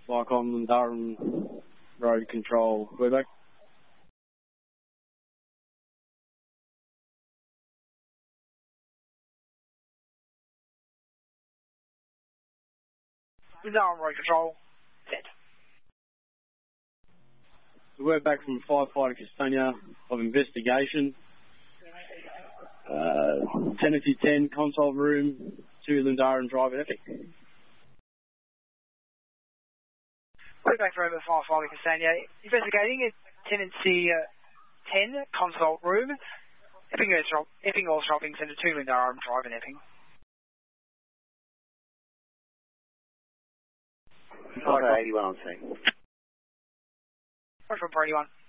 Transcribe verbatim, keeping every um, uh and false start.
Lycombe, Durham Road Control. We're back. Durham Road Control, set. So we're back from Firefighter Castagna of investigation. Uh, Tennessee ten, console room, two Lundaran Drive, Epic. We're back from Firefighter Castagna, investigating at Tennessee uh, ten, consult room, Epping Epping Oil Shopping Centre, two Lundaran Drive in Epping. Five eighty-one on scene. Watch for eighty-one.